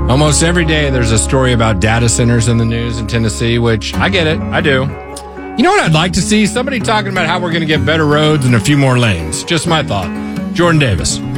Almost every day there's a story about data centers in the news in Tennessee, which I get it. I do. You know what I'd like to see? Somebody talking about how we're going to get better roads and a few more lanes. Just my thought. Jordan Davis.